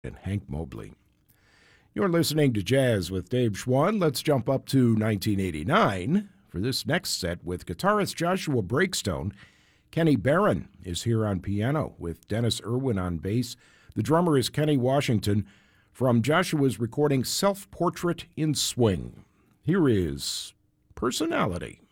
and Hank Mobley. You're listening to Jazz with Dave Schwann. Let's jump up to 1989 for this next set with guitarist Joshua Breakstone. Kenny Barron is here on piano with Dennis Irwin on bass. The drummer is Kenny Washington from Joshua's recording Self-Portrait in Swing. Here is Personality.